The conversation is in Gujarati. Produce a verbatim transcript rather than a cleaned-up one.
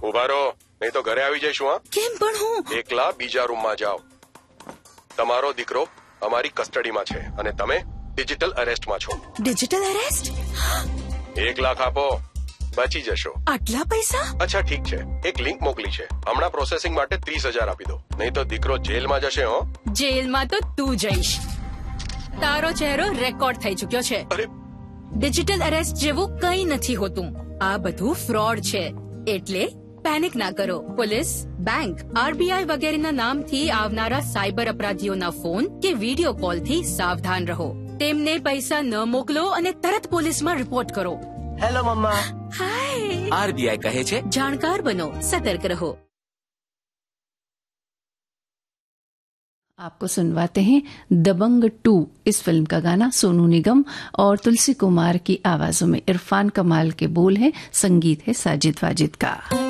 ઉભા રહો, નહીં તો ઘરે આવી જઈશું. હા, કેમ પણ હું એકલા બીજા રૂમમાં જાઓ. તમારો દીકરો અમારી કસ્ટડીમાં છે અને તમે ડિજિટલ અરેસ્ટમાં છો. Digital arrest? એક લાખ આપો, બચી જશો. આટલા પૈસા? અચ્છા ઠીક છે, એક લિંક મોકલી છે, હમણાં પ્રોસેસિંગ માટે ત્રીસ હજાર આપી દો, નહીં તો દીકરો જેલમાં જશે. હો, જેલમાં તો તું જઈશ. તારો ચહેરો રેકોર્ડ થઈ ચુક્યો છે. અરે ડિજિટલ અરેસ્ટ જેવું કંઈ નથી હોતું. આ બધું ફ્રોડ છે, એટલે પેનિક ના કરો. પોલીસ, બેંક, આરબીઆઈ વગેરેના નામથી આવનારા સાયબર અપરાધીઓના ફોન કે વિડીયો કોલથી સાવધાન રહો. તેમને પૈસા ન મોકલો અને તરત પોલીસમાં રિપોર્ટ કરો. હેલો મમ્મા. હાય. आरबीआई कहे छे जानकार बनो, सतर्क रहो. आपको सुनवाते हैं दबंग टू. इस फिल्म का गाना सोनू निगम और तुलसी कुमार की आवाजों में. इरफान कमाल के बोल हैं, संगीत है साजिद वाजिद का.